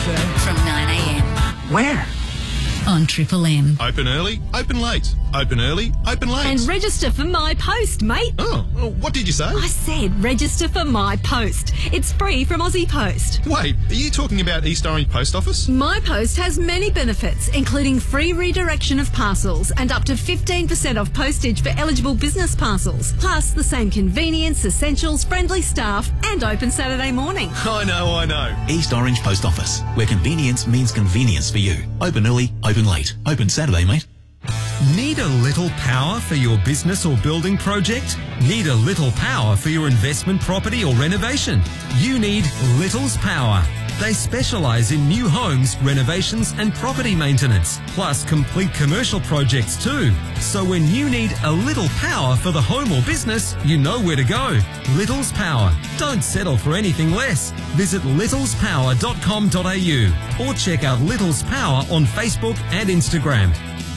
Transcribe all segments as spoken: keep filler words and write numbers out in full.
confirmed. From nine a m. Where? On Triple M. Open early, open late. Open early, open late. And register for My Post, mate. Oh, well, what did you say? I said register for My Post. It's free from Aussie Post. Wait, are you talking about East Orange Post Office? My Post has many benefits, including free redirection of parcels and up to fifteen percent off postage for eligible business parcels. Plus the same convenience, essentials, friendly staff and open Saturday morning. I know, I know. East Orange Post Office, where convenience means convenience for you. Open early, open late. Open Saturday, mate. Need a little power for your business or building project? Need a little power for your investment property or renovation? You need Little's Power. They specialise in new homes, renovations and property maintenance, plus complete commercial projects too. So when you need a little power for the home or business, you know where to go. Little's Power. Don't settle for anything less. Visit littlespower dot com dot a u or check out Little's Power on Facebook and Instagram.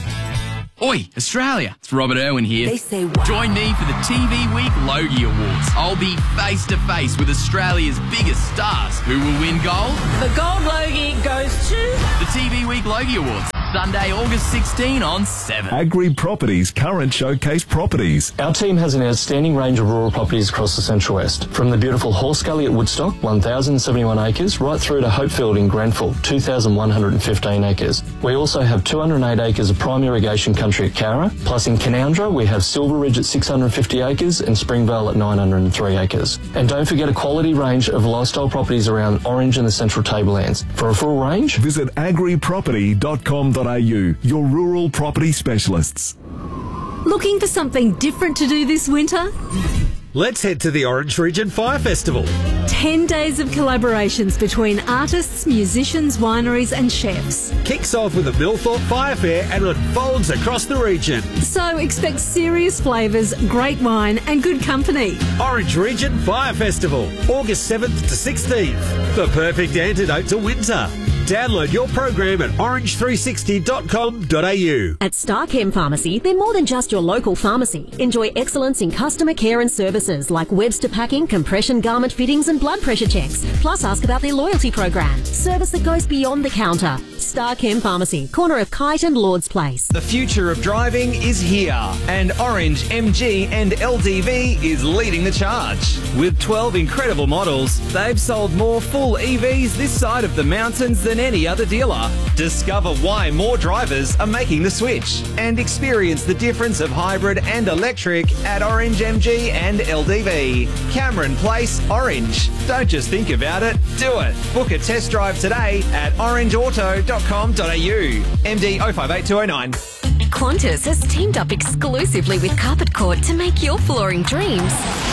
Oi, Australia, it's Robert Irwin here. They say what? Join me for the T V Week Logie Awards. I'll be face to face with Australia's biggest stars. Who will win gold? The gold Logie goes to... The T V Week Logie Awards. Sunday, August sixteenth on seven. Agri Properties current showcase properties. Our team has an outstanding range of rural properties across the Central West, from the beautiful Horse Gully at Woodstock, one thousand seventy-one acres, right through to Hopefield in Grenfell, two thousand one hundred fifteen acres. We also have two hundred eight acres of prime irrigation country at Cowra, plus in Canoundra we have Silver Ridge at six hundred fifty acres and Springvale at nine hundred three acres. And don't forget a quality range of lifestyle properties around Orange and the Central Tablelands. For a full range, visit agri property dot com dot a u, your rural property specialists. Looking for something different to do this winter? Let's head to the Orange Region Fire Festival. Ten days of collaborations between artists, musicians, wineries and chefs. Kicks off with a Millthorpe Fire Fair and unfolds across the region. So expect serious flavours, great wine and good company. Orange Region Fire Festival, August seventh to sixteenth. The perfect antidote to winter. Download your program at orange three sixty dot com dot a u. At Starchem Pharmacy, they're more than just your local pharmacy. Enjoy excellence in customer care and services like Webster packing, compression garment fittings and blood pressure checks. Plus ask about their loyalty program. Service that goes beyond the counter. Starchem Pharmacy, corner of Kite and Lord's Place. The future of driving is here, and Orange, M G and L D V is leading the charge. With twelve incredible models, they've sold more full E Vs this side of the mountains than any other dealer. Discover why more drivers are making the switch and experience the difference of hybrid and electric at Orange, M G and L D V. Cameron Place, Orange. Don't just think about it, do it. Book a test drive today at orange auto dot com dot a u. M D oh five eight two oh nine. Qantas has teamed up exclusively with Carpet Court to make your flooring dreams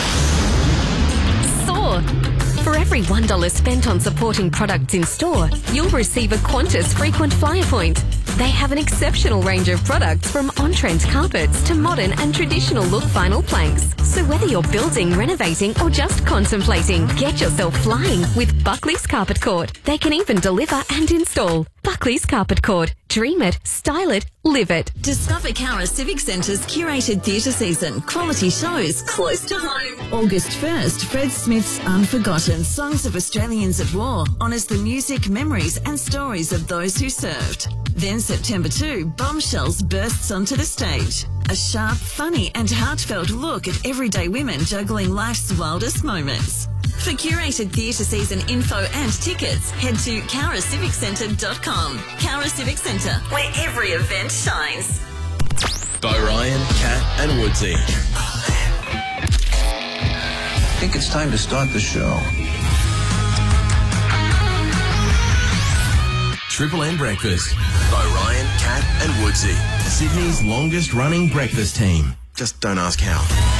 soar. For every one dollar spent on supporting products in store, you'll receive a Qantas frequent flyer point. They have an exceptional range of products from on-trend carpets to modern and traditional look vinyl planks. So whether you're building, renovating or just contemplating, get yourself flying with Buckley's Carpet Court. They can even deliver and install. Buckley's Carpet Court. Dream it, style it, live it. Discover Cowra Civic Centre's curated theatre season. Quality shows close to home. August first, Fred Smith's Unforgotten Songs of Australians at War honours the music, memories and stories of those who served. Then September second, Bombshells bursts onto the stage. A sharp, funny and heartfelt look at everyday women juggling life's wildest moments. For curated theatre season info and tickets, head to cowra civic centre dot com. Cowra Civic Centre, where every event shines. By Ryan, Kat and Woodsy. I think it's time to start the show. Triple M Breakfast by Ryan, Kat and Woodsy. Sydney's longest running breakfast team. Just don't ask how.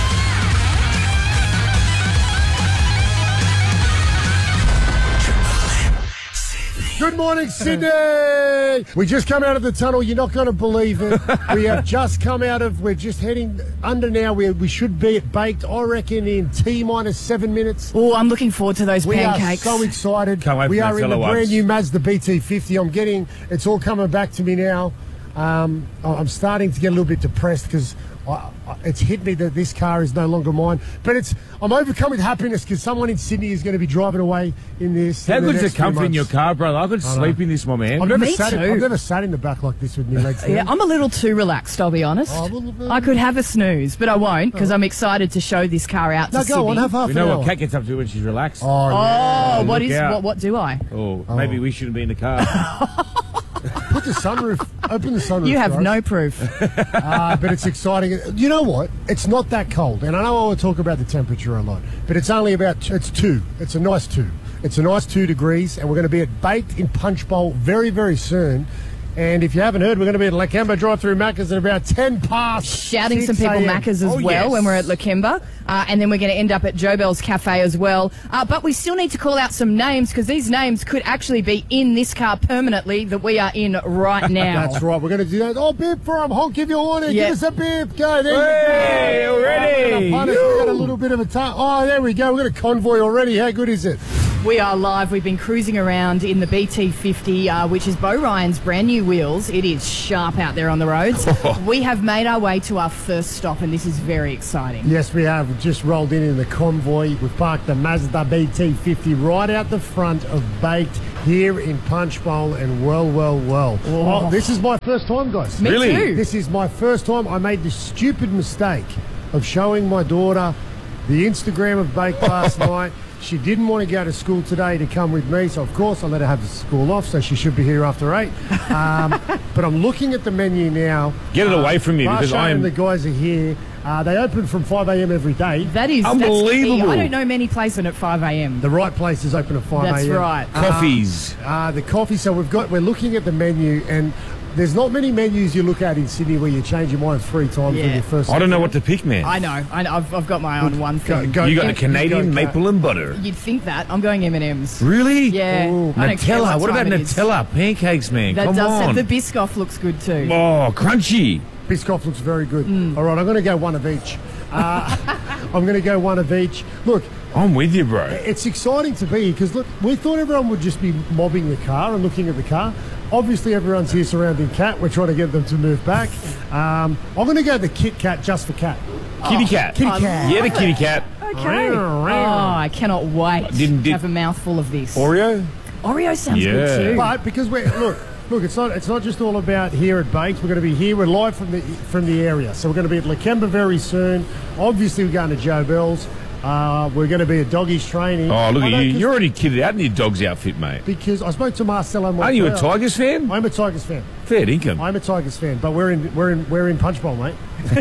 Good morning, Sydney! We just come out of the tunnel. You're not going to believe it. We have just come out of, we're just heading under now. We, we should be at Baked, I reckon, in T minus seven minutes. Oh, I'm looking forward to those we pancakes. We are so excited. Can't wait we for are that in the fellow brand ones. new Mazda B T fifty. I'm getting, it's all coming back to me now. Um, I'm starting to get a little bit depressed because it's hit me that this car is no longer mine. But it's I'm overcome with happiness because someone in Sydney is going to be driving away in this. How in good is it comfort in your car, brother? I could I sleep know. in this, my man. I've never, Me sat in, too. I've never sat in the back like this with my legs down. Yeah, I'm a little too relaxed, I'll be honest. Oh, well, well, I could have a snooze, but I won't because I'm excited to show this car out to No, Sydney. go on, have half We an know hour. what Kat gets up to when she's relaxed. Oh, Oh, yeah. what look is out. what? What do I? Oh, maybe we shouldn't be in the car. Put the sunroof, open the sunroof. You have guys. no proof. uh, but it's exciting. You know what? It's not that cold. And I know I want to talk about the temperature a lot, but it's only about, it's two. It's a nice two. It's a nice two degrees, and we're going to be at Baked in Punch Bowl very, very soon. And if you haven't heard, we're going to be at Lakemba drive-through Macca's at about ten past Shouting some six people a m. Macca's as Oh, well yes. when we're at Lakemba. Uh, and then we're going to end up at Joe Bell's Cafe as well. Uh, but we still need to call out some names because these names could actually be in this car permanently that we are in right now. That's right. We're going to do that. Oh, beep for him. Honk if you want it. Yeah. Give us a beep. Go. There Hey, you go. already. We got a little bit of a time. Oh, there we go. We've got a convoy already. How good is it? We are live. We've been cruising around in the B T fifty, uh, which is Bo Ryan's brand new wheels. It is sharp out there on the roads. We have made our way to our first stop, and this is very exciting. Yes, we have. We've just rolled in in the convoy. We've parked the Mazda B T fifty right out the front of Baked here in Punch Bowl, and well, well, well. Oh, this is my first time, guys. Me Really? too. This is my first time. I made the stupid mistake of showing my daughter the Instagram of Baked last night. She didn't want to go to school today to come with me, so of course I let her have the school off, so she should be here after eight. Um, but I'm looking at the menu now. Get it away from me because Marsha I am. and the guys are here. Uh, they open from five a m every day. That is Unbelievable. That's key. I don't know many places at five a m. The right place is open at five a m. That's right. Coffees. Uh, uh, the coffee. So we've got. We're looking at the menu, and there's not many menus you look at in Sydney where you change your mind three times Yeah. when you first. I don't know what to pick, man. I know. I know. I've, I've got my own one Go- thing. go- you got the go- Canadian go- maple and butter. You'd think that. I'm going M and M's. Really? Yeah. I don't care Nutella. What time about it is. Nutella? Pancakes, man. That Come does on. have the Biscoff looks good too. Oh, crunchy. Biscoff looks very good. Mm. All right, I'm going to go one of each. Uh, I'm going to go one of each. Look, I'm with you, bro. it's exciting to be here because look, we thought everyone would just be mobbing the car and looking at the car. Obviously, everyone's here surrounding Cat. We're trying to get them to move back. Um, I'm going to go the Kit Kat just for Cat. Kitty cat. Kitty cat. Yeah, the kitty cat. Okay. Oh, I cannot wait Didn't- to did- have a mouthful of this. Oreo? Oreo sounds Yeah. good too. But because we're look, look, it's not it's not just all about here at Baked. We're going to be here. We're live from the from the area, so we're going to be at Lakemba very soon. Obviously, we're going to Joe Bell's. Uh, we're going to be at Doggies Training. Oh, look I at know you. 'cause- You're already kitted out in your dog's outfit, mate. Because I spoke to Marcelo. Aren't you a Montoya. Tigers fan? I'm a Tigers fan. Fair income. I'm a Tigers fan, but we're in we're in we're in Punch Bowl, mate. so you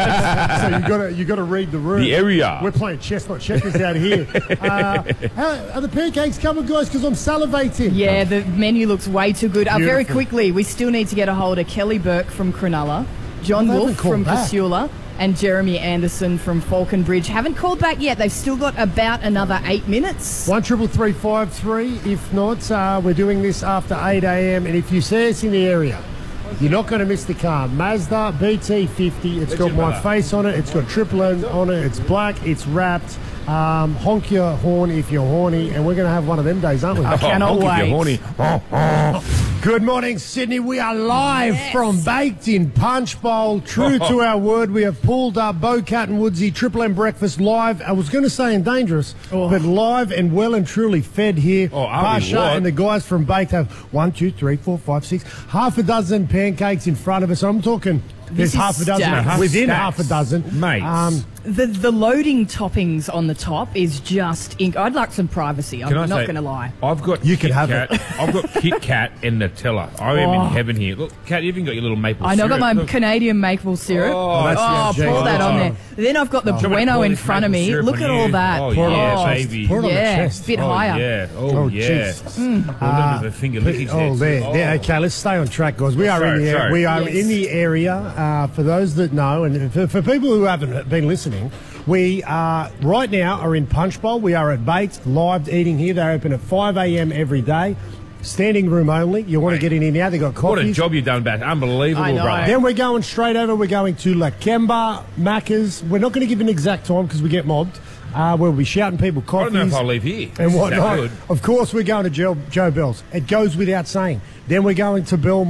got to you got to read the room. The area. We're playing chess, not checkers out here. Uh, how, are the pancakes coming, guys? Because I'm salivating. Yeah, the menu looks way too good. Uh, very Beautiful. quickly, we still need to get a hold of Kelly Burke from Cronulla, John They haven't Wolfe called from back. Casula, and Jeremy Anderson from Falconbridge. Haven't called back yet. They've still got about another eight minutes. One triple three five three. If not, uh, we're doing this after eight a m. And if you see us in the area, you're not going to miss the car. Mazda B T fifty. It's got my face on it. It's got triple N on it. It's black. It's wrapped. Um, honk your horn if you're horny, and we're going to have one of them days, aren't we? I cannot honk if wait. you're horny. Oh, oh. Good morning, Sydney. We are live from Baked in Punch Bowl. True to our word, we have pulled up Bo, Cat and Woodsy Triple M Breakfast live. I was going to say and dangerous, but live and well and truly fed here. Oh, are we Pasha what? and the guys from Baked have one, two, three, four, five, six, half a dozen pancakes in front of us. I'm talking. There's is half a dozen stacked. within Stacks. half a dozen, Mate. Um, The the loading toppings on the top is just. Inc- I'd like some privacy. I'm Can I not say- going to lie. I've got You Kit can have Kat. it. I've got Kit Kat and Nutella. I am Oh. in heaven here. Look, Kat, you've even got your little maple I know, I've got my syrup. Look. Canadian maple syrup. Oh, that's oh the pour M G. that on Oh. there. Then I've got the Do you want me to Bueno pour in this front of maple me. syrup Look on at you? all that. Oh, Pour it on yeah, the chest. baby. Pour it on the Yeah, chest. bit Oh, higher. yeah. Oh, Oh, yeah. Jesus. Mm. Hold on to the finger licking Oh, there, there. Okay, let's stay on track, guys. We are Sorry, in the area. sorry. We are Yes. in the area. Uh, for those that know, and for, for people who haven't been listening, we are right now are in Punch Bowl. We are at Baked live eating here. They're open at five a m every day. Standing room only. You want to get in here now? They got What a coffees. job you've done, Bat. Unbelievable, I know. brother. Then we're going straight over. We're going to Lakemba, Macca's. We're not going to give an exact time because we get mobbed. Uh, we'll be shouting people I coffees. don't know if I'll leave here. And This is whatnot. that good. Of course, we're going to Joe, Joe Bell's. It goes without saying. Then we're going to Belmore.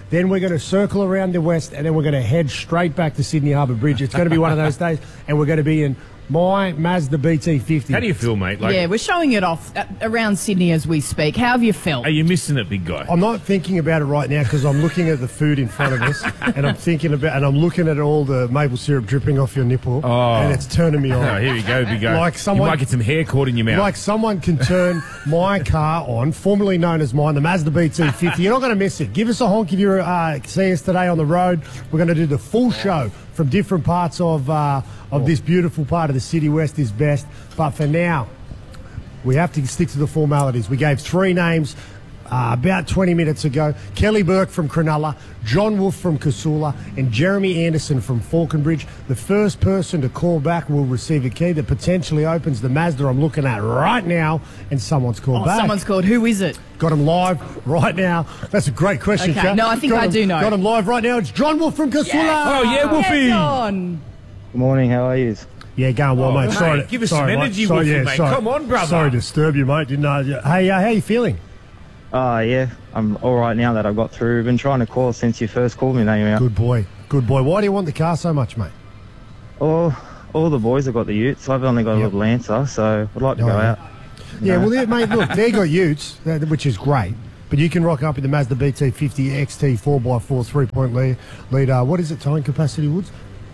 Then we're going to circle around the west, and then we're going to head straight back to Sydney Harbour Bridge. It's going to be one of those days, and we're going to be in my Mazda B T fifty. How do you feel, mate? Like, yeah, we're showing it off at, around Sydney as we speak. How have you felt? Are you missing it, big guy? I'm not thinking about it right now because I'm looking at the food in front of us, and I'm thinking about, and I'm looking at all the maple syrup dripping off your nipple, Oh. and it's turning me on. Oh, here we go, big guy. Like someone, you might get some hair caught in your mouth. Like someone can turn my car on, formerly known as mine, the Mazda B T fifty. You're not going to miss it. Give us a honk if you uh, see us today on the road. We're going to do the full show from different parts of uh, of this beautiful part of the city. West is best. But for now, we have to stick to the formalities. We gave three names uh, about twenty minutes ago. Kelly Burke from Cronulla, John Wolfe from Casula, and Jeremy Anderson from Falconbridge. The first person to call back will receive a key that potentially opens the Mazda I'm looking at right now, and someone's called Oh, back. someone's called. Who is it? Got him live right now. That's a great question, Okay, Kat. no, I think Got I him- do know. Got him live right now. It's John Wolfe from Casula. Oh, yeah, Wolfie. John. Good morning, how are you? Yeah, going well, Oh, mate. mate, Sorry, to- give us sorry, some mate. energy, sorry, Wolfie, yeah, mate. sorry. Come on, brother. Sorry to disturb you, mate. Didn't know. Hey, uh, how you feeling? Oh, yeah, I'm all right now that I've got through. I've been trying to call since you first called me. Now. Good boy. Good boy. Why do you want the car so much, mate? Oh, all the boys have got the utes. I've only got a Yep. little Lancer, so I'd like to Oh, go yeah. out. Yeah, No. well, they- mate, look, they got utes, that- which is great. But you can rock up in the Mazda B T fifty X T four by four three-point lead. leader. What is it, towing capacity, Woods?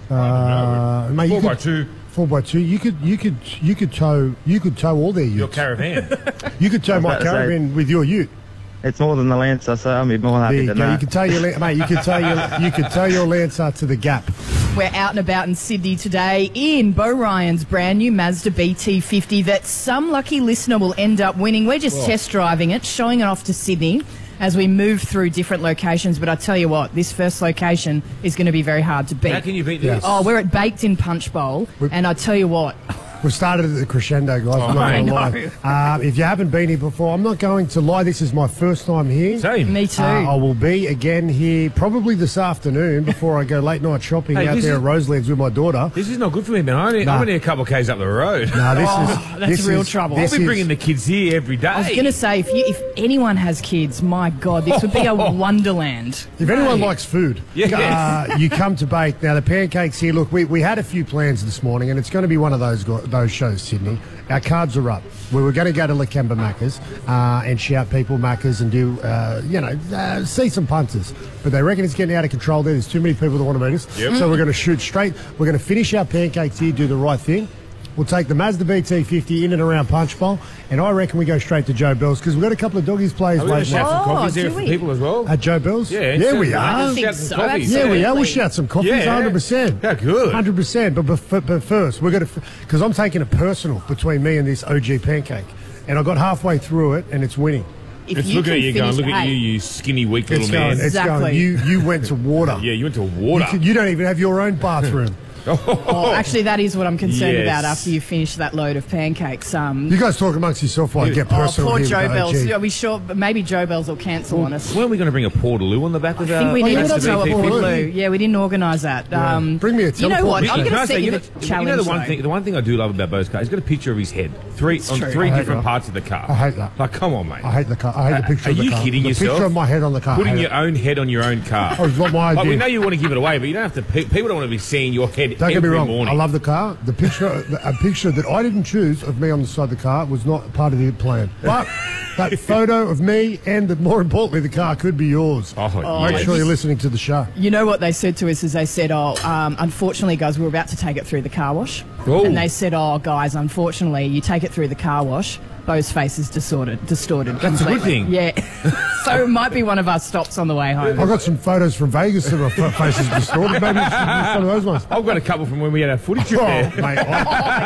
Uh, mate, you Four by could- two. Four by two. You could, you could, you could tow, you could tow all their utes. Your caravan. You could tow I was my about to say- caravan with your ute. It's more than the Lancer, so I'm more There happy you than go. You that. can tow your, Lan- mate. You could tow your, you could tow your Lancer to the Gap. We're out and about in Sydney today in Bo Ryan's brand new Mazda B T fifty that some lucky listener will end up winning. We're just Whoa. test driving it, showing it off to Sydney as we move through different locations. But I tell you what, this first location is going to be very hard to beat. How can you beat Yeah. this? Oh, we're at Baked in Punch Bowl, and I tell you what, We started at the crescendo, guys. I'm not I gonna know. lie. Uh, if you haven't been here before, I'm not going to lie. This is my first time here. Same. me too. Uh, I will be again here probably this afternoon before I go late night shopping Hey, out this there is- at Roselands with my daughter. This is not good for me, man. I'm only, Nah. I'm only a couple of k's up the road. No, this Oh, is that's this real is- trouble. I'll This be is, bringing the kids here every day. I was going to say, if you, if anyone has kids, my God, this would be a wonderland. if anyone likes food, Yes. uh, you come to Bake. Now the pancakes here. Look, we, we had a few plans this morning, and it's going to be one of those go- those shows, Sydney. Our cards are up. We were going to go to Lakemba Macca's uh, and shout people Macca's and do, uh, you know, uh, see some punters. But they reckon it's getting out of control there. There's too many people that want to meet us. Yep. So we're going to shoot straight. We're going to finish our pancakes here, do the right thing. We'll take the Mazda B T fifty in and around Punch Bowl, and I reckon we go straight to Joe Bell's because we've got a couple of doggies players Are we going to waiting shout some Oh, coffees there do for we? people as well? at Joe Bell's. Yeah, yeah, we certainly. are. I think Shout some so, coffees. Yeah, we are. We'll Absolutely. shout some coffees, Yeah. one hundred percent. How good. one hundred percent. But, bef- but first, we're going to, because I'm taking it personal between me and this O G pancake. And I got halfway through it, and it's winning. If It's you looking can at you going, finish- look at hey, you, you skinny, weak It's little going, man. it's Exactly. going. You, you went to water. Yeah, you went to water. You, can- you don't even have your own bathroom. Oh, actually, that is what I'm concerned Yes. about after you finish that load of pancakes. Um, You guys talk amongst yourself while I get oh, personal poor here with Joe the Bells. O G. Are we sure? Maybe Joe Bells will cancel on us. Weren't we going to bring a Portaloo on the back of I our... think we Oh, need yeah, to that's go a up big with one. Lou. Yeah, we didn't organise that. Yeah. Um, Bring me a You know teleport. what? I'm Can going I to say, set you you know, the you challenge. know the one though. thing. The one thing I do love about Bo's car, he's got a picture of his head, three on true. three I hate different that. parts of the car. I hate that. Like, come on, mate. I hate the car. I hate the picture Are of the you car. kidding the yourself? picture of my head on the car. I Putting hate your it. own head on your own car. Oh, it's not my Like, we idea. know you want to give it away, but you don't have to. pe- People don't want to be seeing your head Don't get every me wrong. morning. I love the car. The picture, a picture that I didn't choose of me on the side of the car was not part of the plan. But that photo of me and, the, more importantly, the car could be yours. Oh, Make yes. sure you're listening to the show. You know what they said to us is they said, oh, um, unfortunately, guys, we were about to take it through the car wash. Oh. And they said, oh, guys, unfortunately, you take it through the car wash, Bo's face is distorted. distorted That's a good completely. thing. Yeah. So it might be one of our stops on the way home. I got some photos from Vegas that my f- face is distorted. Maybe it's some of those ones. I've got a couple from when we had our footy trip Oh, there. mate, I,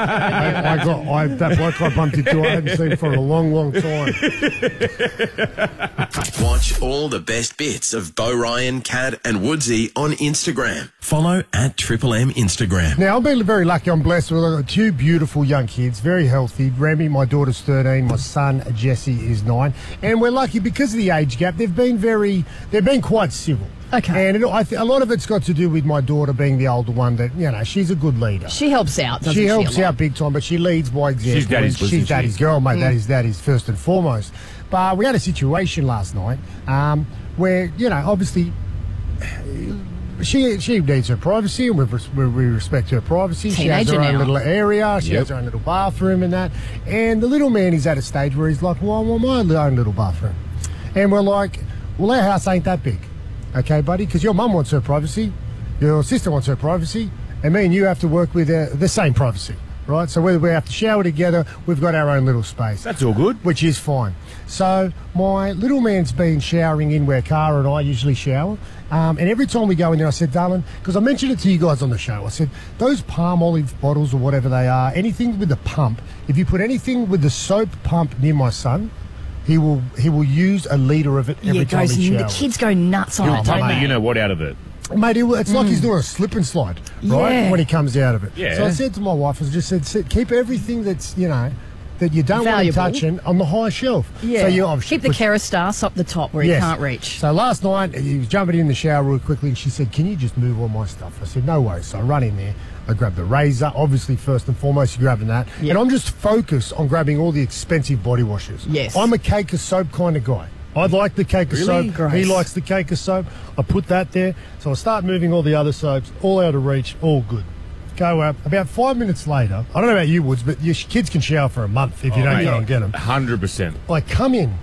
I, I got I, that bloke I bumped into. I hadn't seen for a long, long time. Watch all the best bits of Bo Ryan, Cad and Woodsy on Instagram. Follow at Triple M Instagram. Now, I've been very lucky. I'm blessed with I've got two beautiful young kids, very healthy. Remy, my daughter's thirteen. My son, Jesse, is nine. And we're lucky because of the age gap. They've been very, they've been quite civil. Okay. And it, I th- a lot of it's got to do with my daughter being the older one that, you know, she's a good leader. She helps out, doesn't she? She helps a lot? out big time, but she leads by example. She's daddy's And pussy, She's she daddy's is. girl, mate. Mm. That is that is first and foremost. But we had a situation last night um, where, you know, obviously she she needs her privacy, and we we respect her privacy. She has her Teenager own now. little area. She Yep. has her own little bathroom and that. And the little man is at a stage where he's like, well, I want my own little bathroom. And we're like, well, our house ain't that big. Okay, buddy? Because your mum wants her privacy, your sister wants her privacy, and me and you have to work with uh, the same privacy. Right, so whether we have to shower together, we've got our own little space. That's all good. Which is fine. So my little man's been showering in where Cara and I usually shower. Um, and every time we go in there, I said, darling, because I mentioned it to you guys on the show, I said, those palm olive bottles or whatever they are, anything with the pump, if you put anything with the soap pump near my son, he will he will use a litre of it every Yeah, time goes, he the showers. kids go nuts on He'll it, pump don't the they? you know what out of it. Mate, it, it's like Mm. he's doing a slip and slide, right? Yeah. When he comes out of it. Yeah. So I said to my wife, I just said, "Sit- keep everything that's, you know, that you don't Valuable. want him touching on the high shelf. Yeah. So you, I've Keep the put- Kerastase up the top where Yes. he can't reach. So last night, he was jumping in the shower real quickly, and she said, can you just move all my stuff? I said, no worries. So I run in there. I grab the razor. Obviously, first and foremost, you're grabbing that. Yeah. And I'm just focused on grabbing all the expensive body washes. Yes. I'm a cake of soap kind of guy. I like the cake of Really? soap. Gross. He likes the cake of soap. I put that there. So I start moving all the other soaps, all out of reach, all good. Go up. About five minutes later, I don't know about you, Woods, but your sh- kids can shower for a month if you Oh, don't mate, go and get them. one hundred percent. I come in,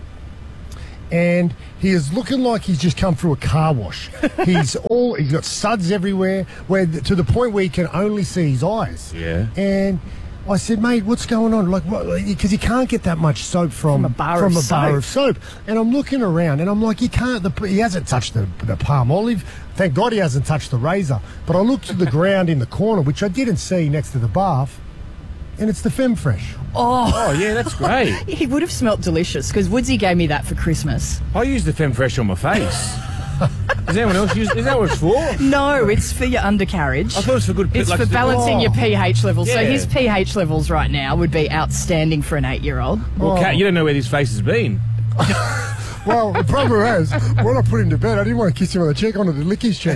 and he is looking like he's just come through a car wash. He's all he's got suds everywhere, where to the point where he can only see his eyes. Yeah. And I said, mate, what's going on? Like, because he can't get that much soap from, From a bar from of a bar soap. of soap. And I'm looking around, and I'm like, he can't. The, he hasn't touched the, the palm olive. Thank God he hasn't touched the razor. But I looked to the ground in the corner, which I didn't see next to the bath, and it's the Femfresh. Oh, Oh, yeah, that's great. he would have smelt delicious because Woodsy gave me that for Christmas. I use the Femfresh on my face. Does anyone else use? Is that what it's for? No, it's for your undercarriage. I thought it was for good. It's like for the- balancing Oh. your pH levels. So Yeah. his pH levels right now would be outstanding for an eight-year-old. Well, Kat, you don't know where this face has been. Well, the problem is, when I put him to bed, I didn't want to kiss him on the cheek. I wanted to lick his cheek.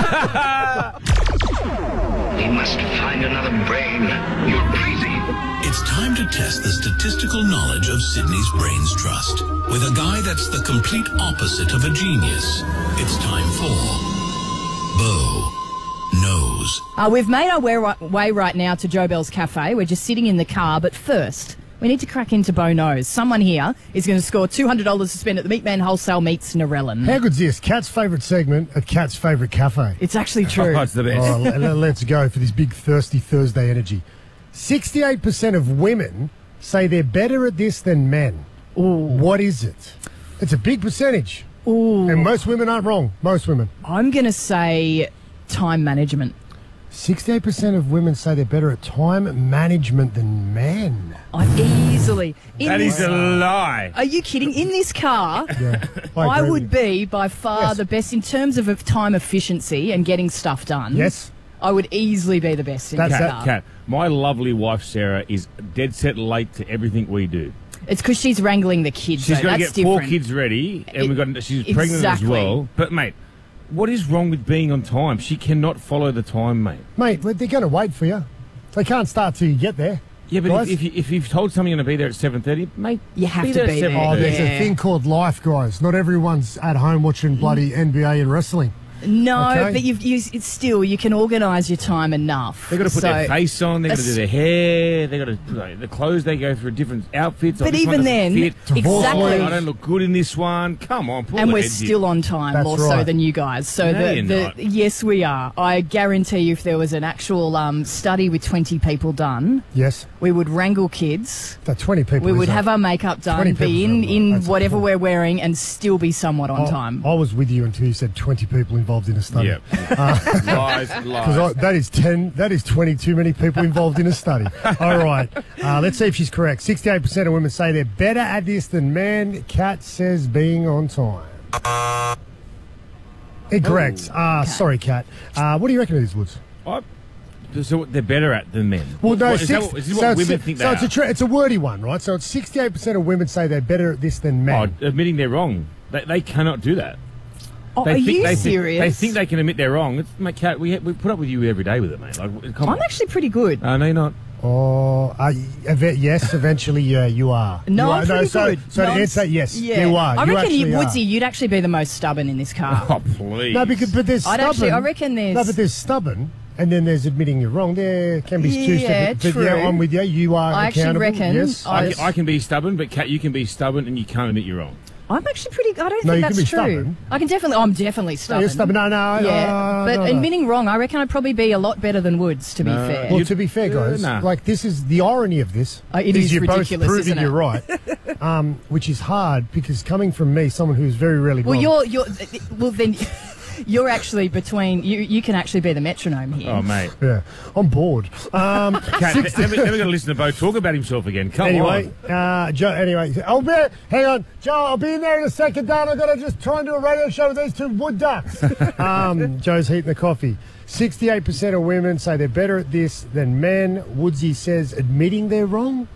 We must find another brain. You're crazy. It's time to test the statistical knowledge of Sydney's Brains Trust with a guy that's the complete opposite of a genius. It's time for Bo Knows. Uh, we've made our way right, way right now to Joe Bell's Cafe. We're just sitting in the car, but first, we need to crack into Bo Knows. Someone here is going to score two hundred dollars to spend at the Meatman Wholesale Meats Narellan. How good's this? Kat's favourite segment at Kat's favourite cafe. It's actually true. Oh, it's the best. All right, let- let's go for this big thirsty Thursday energy. sixty-eight percent of women say they're better at this than men. Ooh. What is it? It's a big percentage. Ooh. And most women aren't wrong. Most women. I'm going to say time management. sixty-eight percent of women say they're better at time management than men. I easily. In That this, is a lie. Are you kidding? In this car, Yeah, I, agree would with you. be by far Yes. the best in terms of time efficiency and getting stuff done. Yes. I would easily be the best in That's this that car. Kat, my lovely wife Sarah is dead set late to everything we do. It's because she's wrangling the kids. She's though. got to That's get four different. kids ready, and It- we've got she's pregnant exactly. as well. But mate, what is wrong with being on time? She cannot follow the time, mate. Mate, well, they're going to wait for you. They can't start till you get there. Yeah, but Guys? if, if, you, if you've told someone you're going to be there at seven thirty, mate, You have be to there be at there. Oh, there's Yeah. a thing called life, guys. Not everyone's at home watching bloody N B A and wrestling. No, Okay. but you've used it's still you can organise your time enough. They've got to put So- their face on, they've got to do As- their hair, they've got to put like, the clothes they go through different outfits. Oh, But this one even doesn't then, fit. Divorce exactly. lawyers. I don't look good in this one. Come on, pull And the we're heads in. still on time, That's more so right. than you guys. So No, the, you're the not. yes, we are. I guarantee you, if there was an actual um, study with twenty people done, Yes. we would wrangle kids. That twenty people. We is would a- have our makeup twenty done, be in, people's a lot. in That's a whatever lot. we're wearing, and still be somewhat on I- time. I was with you until you said twenty people involved in a study. Yeah. lies, Because lies. that is ten. That is twenty too many people involved in a study. All right, uh, let's see if she's correct. Sixty-eight percent of women say they're better at this than men. Kat says being on time. Incorrect. Ah, sorry, Kat. Uh, what do you reckon it is, Woods? I- So what they're better at than men. Well, no, What- is, that six- what, is this so what it's- women think they so are? it's a tra- it's a wordy one, right? So it's sixty-eight percent of women say they're better at this than men. Oh, admitting they're wrong. They, they cannot do that. Oh, They are think, you they serious? Think, they think they can admit they're wrong. It's, mate, Kat, we, we put up with you every day with it, mate. Like, come I'm on. actually pretty good. Uh, no, you're not. Oh, uh, ev- yes, eventually uh, you are. No, you I'm are. pretty no, so, good. So no, to answer that, yes, yeah. you are. I you reckon you, actually are. Woodsy, you'd actually be the most stubborn in this car. Oh, please. No, because but there's I'd stubborn. actually, I reckon there's. No, but there's stubborn, and then there's admitting you're wrong. There can be two Yeah, separate. But true. yeah, I'm with you. You are I actually accountable. reckon Yes. I, can, I can be stubborn, but Kat, you can be stubborn and you can't admit you're wrong. I'm actually pretty. I don't No, think you that's can be true. stubborn. I can definitely. I'm definitely stubborn. No, you're stubborn. No, no. Yeah, uh, but no, no. admitting wrong, I reckon I'd probably be a lot better than Woods. To be No. fair. Well, to be fair, guys, nah. like this is the irony of this. Uh, it is is you're ridiculous, both proving isn't it? you're right, um, which is hard because coming from me, someone who's very rarely Well, wrong. you're you're. Well, then. You're actually between you. You can actually be the metronome here. Oh, mate. Yeah, I'm bored. Um, Kat, sixty- never, never going to listen to Bo talk about himself again. Come anyway, on. uh, Joe. Anyway, I'll be. Hang on, Joe. I'll be in there in a second. Dan, I've got to just try and do a radio show with these two wood ducks. um, Joe's heating the coffee. Sixty-eight percent of women say they're better at this than men. Woodsy says admitting they're wrong.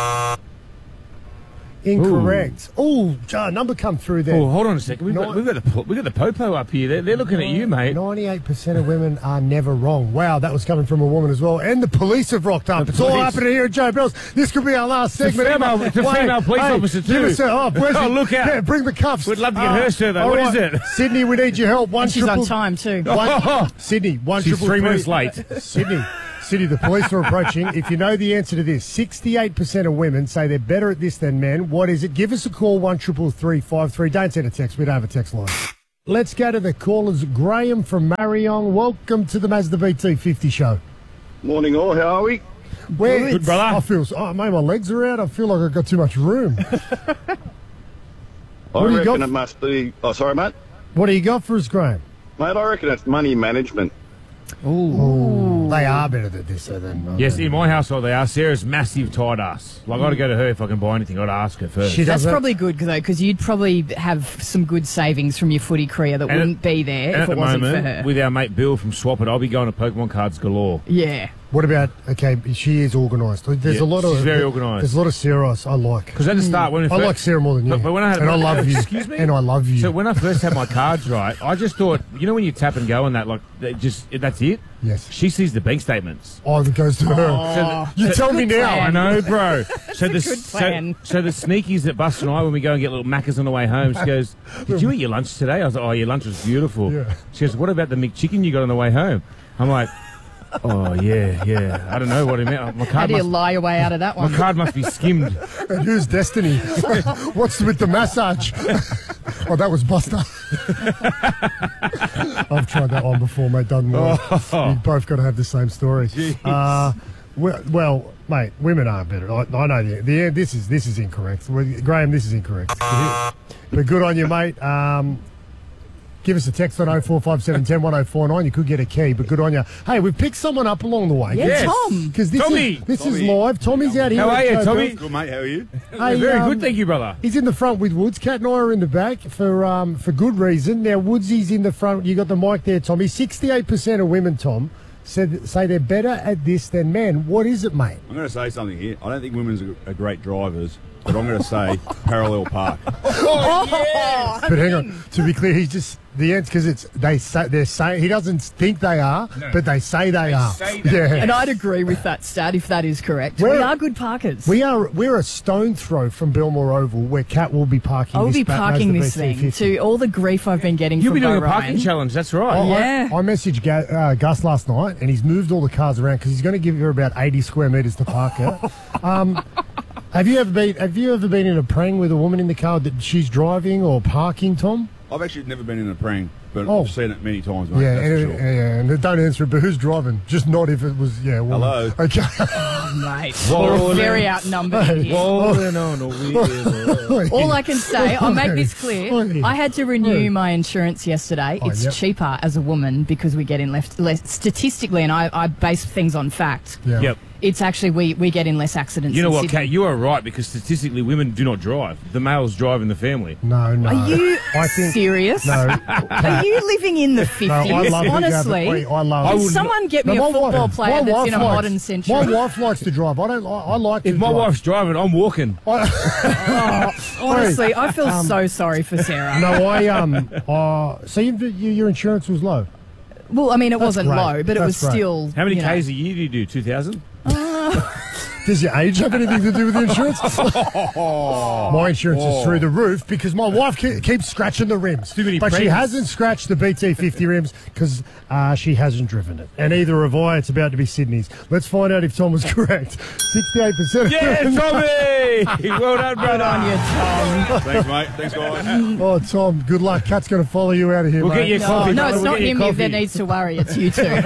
Incorrect. Oh, Joe, number come through there. Oh, hold on a second. We've got, we've got the we've got the popo up here. They're, they're looking at you, mate. Ninety-eight percent of women are never wrong. Wow, that was coming from a woman as well. And the police have rocked up. The It's all police. happening here at Joe Bell's. This could be our last It's a segment. female- ever. it's a Wait, female police hey, officer give too. us a- oh, where's Oh, it? look out. Yeah, bring the cuffs. We'd love to get Uh, her, sir, though. all What right. is it? Sydney, we need your help. One And she's triple on time too. One, Sydney, one She's triple three three. minutes late. Sydney, Sydney, the police are approaching. If you know the answer to this, sixty-eight percent of women say they're better at this than men. What is it? Give us a call, one triple three five three. Don't send a text. We don't have a text line. Let's go to the callers. Graham from Marion. Welcome to the Mazda B T fifty show. Morning all, how are we? Where, Good, brother. I feel, oh, mate, my legs are out. I feel like I've got too much room. I What do you reckon got? it must be. Oh, sorry, mate. What do you got for us, Graham? Mate, I reckon it's money management. Ooh. They are better than this, so then. aren't Yes, they? in my household they are. Sarah's massive tight ass. Like, I've got to go to her if I can buy anything. I've got to ask her first. She That's doesn't. probably good though, because you'd probably have some good savings from your footy career that And wouldn't at- be there And if at it the wasn't moment, for her. with our mate Bill from Swap It, I'll be going to Pokemon cards galore. Yeah. What about, okay, she is organised. There's Yeah, a lot of. she's very organised. There's a lot of Sarahs I like. Because at the start, when we I first, like Sarah more than you. But, but when I had, and I love you. Excuse me. And I love you. So when I first had my cards right, I just thought, you know, when you tap and go on that, like, they just that's it. Yes. She sees the bank statements. Oh, it goes to her. Oh, you that's tell a me good now. plan. I know, bro. So the a good plan. So, so the sneakies that Buster and I, when we go and get little Maccas on the way home, she goes, "Did you eat your lunch today?" I was like, "Oh, your lunch was beautiful." Yeah. She goes, "What about the McChicken you got on the way home?" I'm like, "Oh yeah, yeah. I don't know what it meant. My How card do you must, lie your way out of that my one? card must be skimmed." And who's Destiny? What's with the massage? Oh, that was Buster. I've tried that one before, mate. Doesn't work. Oh. You both got to have the same story. Jeez. Uh, well, well, mate, women are better. I, I know the, the this is this is incorrect. Well, Graham, this is incorrect. But good on you, mate. Um, Give us a text on oh four five seven, one oh one oh four nine. You could get a key, but good on you. Hey, we've picked someone up along the way. Yeah, Yes. Tom. Because this, Tommy. is, this Tommy. is live. Tommy's out here. How at are you, Joe Tommy? Bell's. Good, mate, how are you? Hey, Very um, good, thank you, brother. He's in the front with Woods. Cat and I are in the back for um, for good reason. Now, Woodsy's in the front. You got the mic there, Tommy. sixty-eight percent of women, Tom, said say they're better at this than men. What is it, mate? I'm going to say something here. I don't think women are great drivers, but I'm going to say parallel park. Oh, But hang on. To be clear, he's just the answer because it's they say they're saying he doesn't think they are, No. but they say they, are. say that. Yeah. And I'd agree with that stat if that is correct. Where- we are good parkers. We are we're a stone throw from Belmore Oval, where Cat will be parking. I will this be ba- parking Mazda this B T thing fifty. to all the grief I've been getting You'll from be doing Bo a parking Ryan. challenge. That's I, right. I- Yeah. I, messaged Ga- uh, Gus last night, and he's moved all the cars around because he's going to give her about eighty square metres to park her. um, have you ever been Have you ever been in a prang with a woman in the car that she's driving or parking, Tom? I've actually never been in a prank, but Oh. I've seen it many times, mate. Yeah, that's and, for sure. yeah, and don't answer it. But who's driving? Just not if it was. Yeah. Well, Hello. Okay. Mate, Whoa, we're very no. outnumbered in here. Rolling on a wheel. All I can say, I'll make this clear. Oi. I had to renew Oi. my insurance yesterday. Oh, It's yep. cheaper as a woman because we get in left less statistically, and I, I base things on fact. Yeah. Yep. It's actually we, we get in less accidents. You know in what, Sydney. Kat? You are right because statistically, women do not drive. The males drive in the family. No, no. Are you I think serious? no. Are you living in the fifties? No, I love it, Honestly, yeah, but wait, I love can it. someone get me No, a my wife- football player my that's wife in a likes- modern century? My wife likes to drive. I don't. I, I like to If my drive. wife's driving, I'm walking. Oh, honestly, I feel Um, so sorry for Sarah. No, I um. Uh, so you, you, your insurance was low. Well, I mean, it That's wasn't great. low, but it That's was great. still. How many you know. Ks a year do you do? two thousand? Uh, Does your age have anything to do with the insurance? My insurance is through the roof because my wife ke- keeps scratching the rims. Too many but she presents. hasn't scratched the B T fifty rims because uh, she hasn't driven it. And either have I. It's about to be Sydney's. Let's find out if Tom was correct. sixty-eight percent. Yeah, Tommy! Well done, brother. Good on you, Tom. Thanks, mate. Thanks, guys. Oh, Tom, good luck. Kat's going to follow you out of here, We'll mate. get you a No, coffee. no, mate. it's We'll not get you a him that coffee. needs to worry. It's you two.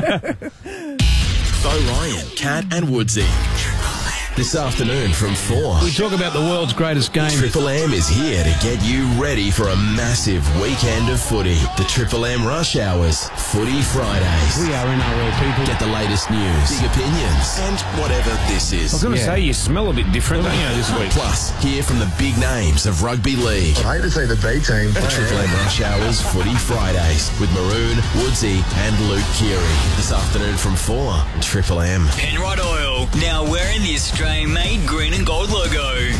Bo Ryan, Cat and Woodsy. This afternoon from four. We talk about the world's greatest game. Triple M is here to get you ready for a massive weekend of footy. The Triple M Rush Hours Footy Fridays. We are N R L people. Get the latest news, big opinions, and whatever this is. I was going to Yeah. say, you smell a bit different, don't you, this week? Plus, hear from the big names of rugby league. I hate to say the B team. The Triple M Rush Hours Footy Fridays with Maroon, Woodsy, and Luke Keary. This afternoon from four. Triple M. Penrite Oil, now wearing the Australian-made green and gold logo.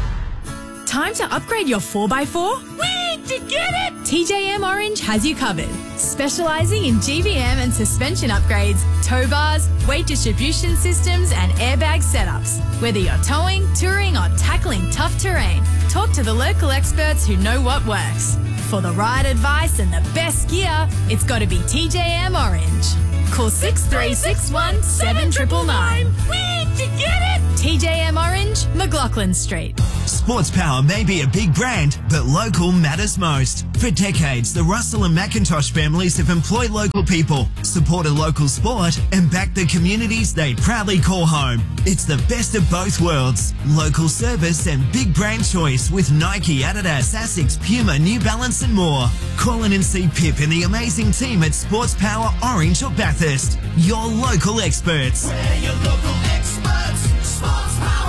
Time to upgrade your four by four? Wait to get it! T J M Orange has you covered. Specialising in G V M and suspension upgrades, tow bars, weight distribution systems and airbag setups. Whether you're towing, touring or tackling tough terrain, talk to the local experts who know what works. For the right advice and the best gear, it's got to be T J M Orange. Call six three six one, seven nine nine nine. Wait to get it! T J M Orange, McLaughlin Street. Sports Power may be a big brand, but local matters most. For decades, the Russell and McIntosh families have employed local people, supported local sport, and backed the communities they proudly call home. It's the best of both worlds. Local service and big brand choice with Nike, Adidas, Asics, Puma, New Balance and more. Call in and see Pip and the amazing team at Sports Power Orange or Bathurst. Your local experts. We're your local experts, Sports Power.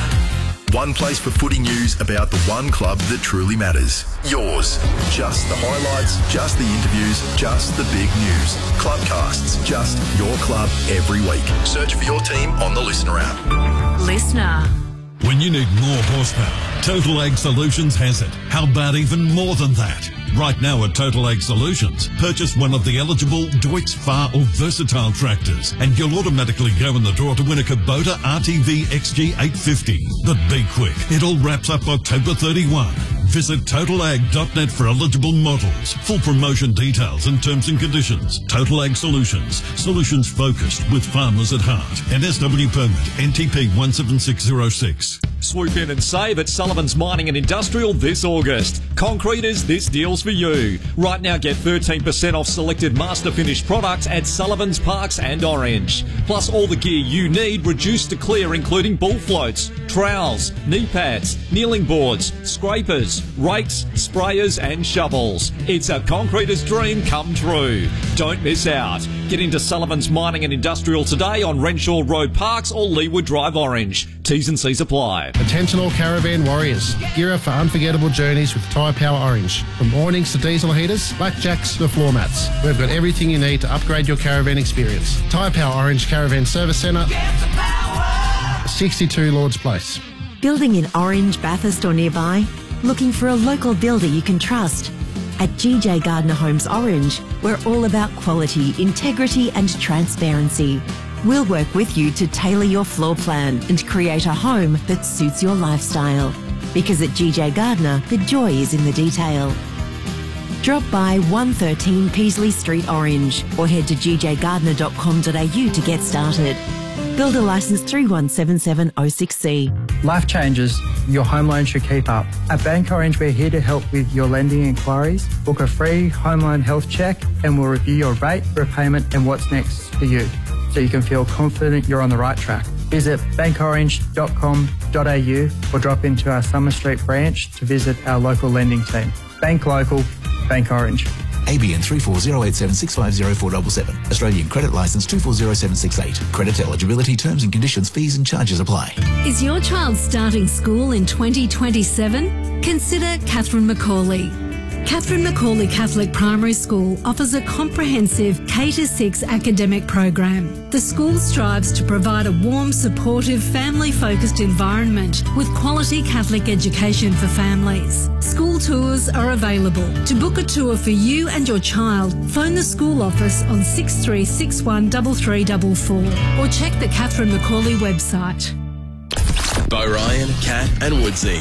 One place for footy news about the one club that truly matters. Yours. Just the highlights, just the interviews, just the big news. Clubcasts, just your club every week. Search for your team on the Listener app. Listener. When you need more horsepower, Total Ag Solutions has it. How about even more than that? Right now at Total Ag Solutions, purchase one of the eligible Deutz, Far or Versatile tractors and you'll automatically go in the draw to win a Kubota R T V X G eight fifty. But be quick, it all wraps up October thirty-first. Visit total ag dot net for eligible models, full promotion details and terms and conditions. Total Ag Solutions, solutions focused with farmers at heart. N S W permit N T P one seven six zero six. Swoop in and save at Sullivan's Mining and Industrial this August. Concreters, this deal's for you. Right now get thirteen percent off selected master finished products at Sullivan's Parks and Orange. Plus all the gear you need reduced to clear, including bull floats, trowels, knee pads, kneeling boards, scrapers, rakes, sprayers and shovels. It's a concreter's dream come true. Don't miss out. Get into Sullivan's Mining and Industrial today on Renshaw Road Parks or Leeward Drive Orange. T's and C's apply. Attention all caravan warriors. Gear up for unforgettable journeys with Tyre Power Orange. From awnings to diesel heaters, blackjacks to floor mats. We've got everything you need to upgrade your caravan experience. Tyre Power Orange Caravan Service Centre, sixty-two Lords Place. Building in Orange, Bathurst or nearby? Looking for a local builder you can trust? At G J Gardner Homes Orange, we're all about quality, integrity and transparency. We'll work with you to tailor your floor plan and create a home that suits your lifestyle. Because at G J Gardner, the joy is in the detail. Drop by one thirteen Peasley Street Orange or head to g j gardner dot com dot a u to get started. Builder licence three one seven seven oh six C. Life changes, your home loan should keep up. At Bank Orange, we're here to help with your lending inquiries. Book a free home loan health check and we'll review your rate, repayment and what's next for you, so you can feel confident you're on the right track. Visit bank orange dot com dot a u or drop into our Summer Street branch to visit our local lending team. Bank local, Bank Orange. A B N three four zero eight seven six five zero four seven seven. Australian Credit Licence two four zero seven six eight. Credit eligibility, terms and conditions, fees and charges apply. Is your child starting school in twenty twenty-seven? Consider Catherine McCauley. Catherine Macaulay Catholic Primary School offers a comprehensive K to six academic program. The school strives to provide a warm, supportive, family-focused environment with quality Catholic education for families. School tours are available. To book a tour for you and your child, phone the school office on six three six one three three four four or check the Catherine Macaulay website. Bo Ryan, Kat and Woodsy.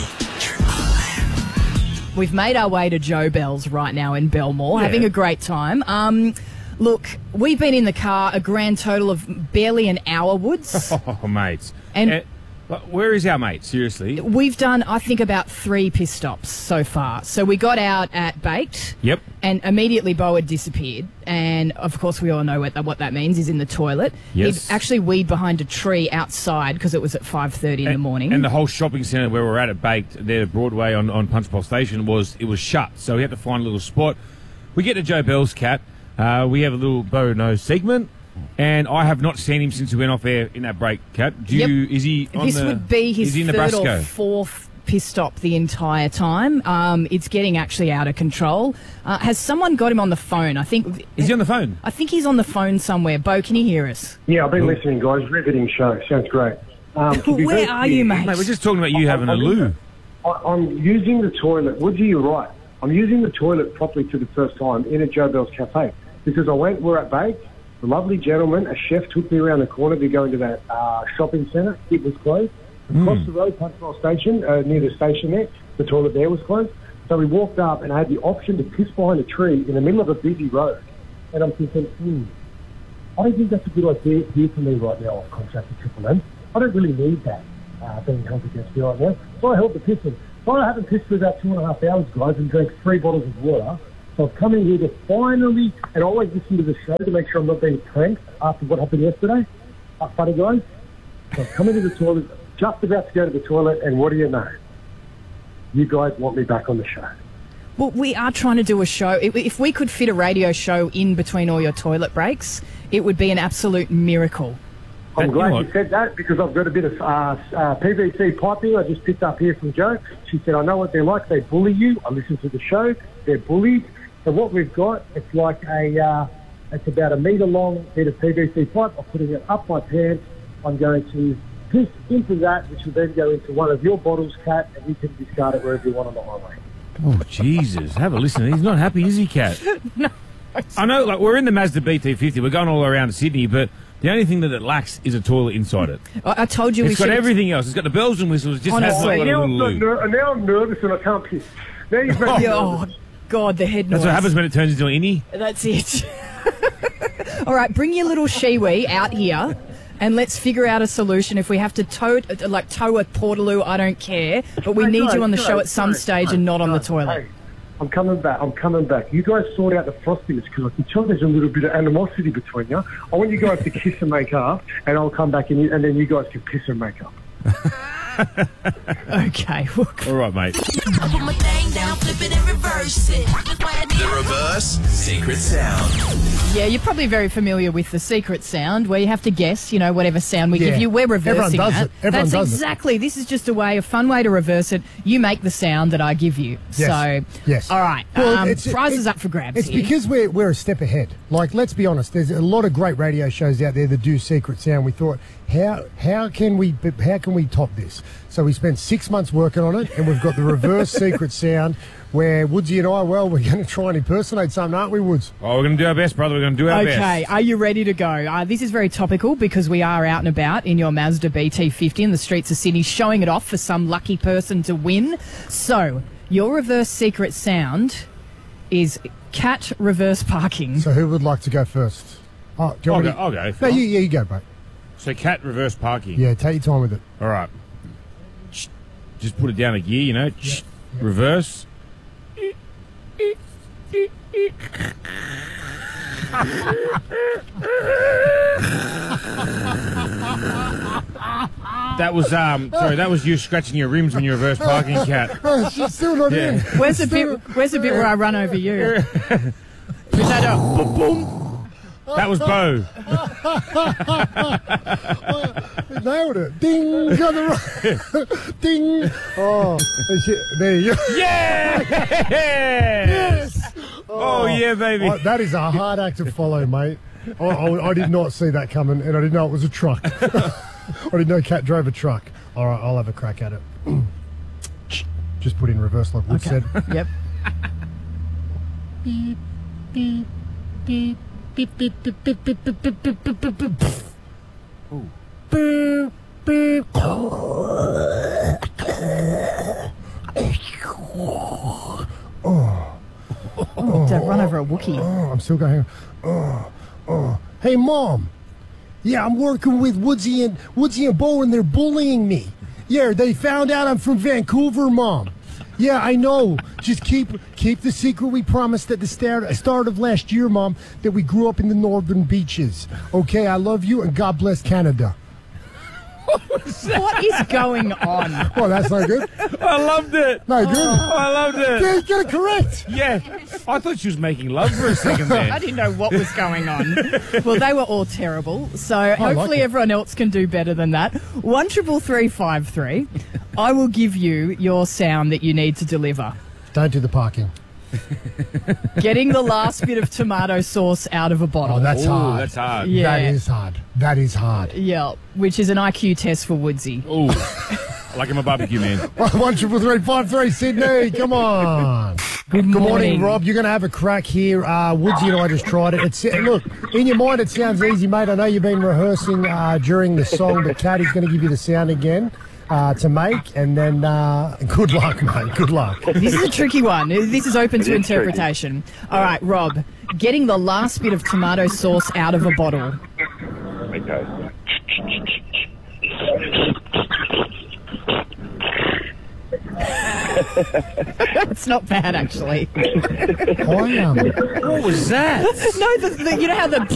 We've made our way to Joe Bell's right now in Belmore, Yeah. having a great time. Um, look, we've been in the car a grand total of barely an hour, Woods. Oh, mates. And- Uh, but where is our mate, seriously? We've done, I think, about three piss stops so far. So we got out at Baked. Yep. And immediately Bo had disappeared. And, of course, we all know what that, what that means. He's in the toilet. Yes. He'd actually weed behind a tree outside because it was at five thirty in the morning. And the whole shopping centre where we're at at Baked, there at Broadway on, on Punchbowl Station, was it was shut. So we had to find a little spot. We get to Joe Bell's, Cat. Uh, we have a little Bo Knows segment. And I have not seen him since we went off there in that break, Cat. Do you, Yep. is he on This the, would be his is he in the third Brasco? or fourth piss stop the entire time. Um, it's getting actually out of control. Uh, has someone got him on the phone? I think. Is he on the phone? I think he's on the phone somewhere. Bo, can you hear us? Yeah, I've been listening, guys. Riveting show. Sounds great. Um, to be Where very are clear- you, mate? Mate, we're just talking about you having a I'm- loo. I, I'm using the toilet. Woodsy, you're right. I'm using the toilet properly for the first time in a Joe Bell's Cafe because I went, we're at Baked. A lovely gentleman, a chef, took me around the corner to go into that uh, shopping centre. It was closed. Across the road, Punchbowl Station, uh, near the station there, the toilet there was closed. So we walked up and I had the option to piss behind a tree in the middle of a busy road. And I'm thinking, hmm, I don't think that's a good idea here for me right now. I've contracted Triple M. I don't really need that uh, being held against me right now. So I held the pissing. So I haven't pissed for about two and a half hours, guys, and drank three bottles of water. So I've come in here to finally, and I always listen to the show to make sure I'm not being pranked after what happened yesterday. Uh, funny guys. So I've come into the toilet, just about to go to the toilet, and what do you know? You guys want me back on the show. Well, we are trying to do a show. If- If we could fit a radio show in between all your toilet breaks, it would be an absolute miracle. I'm And glad you know you, what? said that because I've got a bit of uh, uh, P V C piping I just picked up here from Jo. She said, I know what they're like. They bully you. I listen to the show. They're bullied. So what we've got, it's like a, uh, it's about a metre long bit of P V C pipe. I'm putting it up my pants. I'm going to piss into that, which will then go into one of your bottles, Cat, and you can discard it wherever you want on the highway. Oh, Jesus. Have a listen. He's not happy, is he, Cat? No. I know, like, we're in the Mazda B T fifty. We're going all around Sydney, but the only thing that it lacks is a toilet inside it. I, I told you we It's got should. everything else. It's got the bells and whistles. It just has not Honestly. got a Now little I'm, not loo. ner- now I'm nervous and I can't piss. Now you've made me Oh, nervous. God, the head noise. That's what happens when it turns into an innie. That's it. All right, bring your little shiwi out here and let's figure out a solution. If we have to tow, like tow a Portaloo, I don't care. But we Hey, need guys, you on the guys, show at some guys, stage guys, and not on the guys, toilet. Hey, I'm coming back. I'm coming back. You guys sort out the frostiness because I can tell there's a little bit of animosity between you. I want you guys to kiss and make up, and I'll come back and, you, and then you guys can piss and make up. Okay. All right, mate. I put my thing down, flip it and reverse it. The reverse secret sound. Yeah, you're probably very familiar with the secret sound where you have to guess, you know, whatever sound we Yeah. give you. We're reversing Everyone does that. it. Everyone That's does it. exactly. This is just a way, a fun way to reverse it. You make the sound that I give you. Yes. So, Yes. all right. Well, um, it's- prizes it- up for grabs. It's here. because we're we're a step ahead. Like, let's be honest. There's a lot of great radio shows out there that do secret sound. We thought, how how can we how can we top this? So we spent six months working on it, and we've got the reverse secret sound. Where Woodsy and I, well, we're going to try and impersonate something, aren't we, Woods? Oh, we're going to do our best, brother. We're going to do our best. Okay, are you ready to go? Uh, this is very topical because we are out and about in your Mazda B T fifty in the streets of Sydney showing it off for some lucky person to win. So, your reverse secret sound is cat reverse parking. So who would like to go first? Oh, do you I'll want go. me I'll go. No, you, yeah, you go, mate. So, cat reverse parking. Yeah, take your time with it. All right. Just put it down a gear, you know. Reverse. That was um sorry, that was you scratching your rims when you reverse parking, Cat. Oh, she's still not Yeah. in. Where's the bit? Where's the bit where I run over you? Is that a boom boom? That was Bo. Nailed it. Ding. Got the right. Ding. Oh, shit. There you go. Yeah! Yes. Oh, yeah, baby. Oh, that is a hard act to follow, mate. I, I, I did not see that coming, and I didn't know it was a truck. I didn't know Cat drove a truck. All right, I'll have a crack at it. Just put in reverse like Wood Okay. said. Yep. Beep, beep, beep, beep, beep, beep, beep, beep, beep, beep, beep, beep, beep, beep. Beep, beep. Oh. Oh, don't run over a Wookiee. Oh, I'm still going. Oh, oh. Hey, Mom. Yeah, I'm working with Woodsy and Woodsy and Bo, and they're bullying me. Yeah, they found out I'm from Vancouver, Mom. Yeah, I know. Just keep keep the secret we promised at the start, start of last year, Mom, that we grew up in the northern beaches. Okay, I love you, and God bless Canada. What is going on? Oh, that's not good. I loved it. No, good. Oh, I loved it. Yeah, you got it correct. Yeah. I thought she was making love for a second there. I didn't know what was going on. Well, they were all terrible. So hopefully like it. everyone else can do better than that. One triple three five three. I will give you your sound that you need to deliver. Don't do the parking. Getting the last bit of tomato sauce out of a bottle. Oh, that's Ooh, hard. that's hard. Yeah. That is hard. That is hard. Yeah, which is an I Q test for Woodsy. Ooh. I like him a barbecue, man. One triple three five three Good Sydney. Come on. Good morning, Good morning. Rob. You're going to have a crack here. Uh, Woodsy and I just tried it. It's, look, in your mind, it sounds easy, mate. I know you've been rehearsing uh, during the song, but Caddy's going to give you the sound again uh, to make, and then uh, good luck, mate. Good luck. This is a tricky one. This is open to interpretation. All right, Rob. Getting the last bit of tomato sauce out of a bottle. Okay. It's not bad, actually. I, um, What was that? No, the, the, you know how the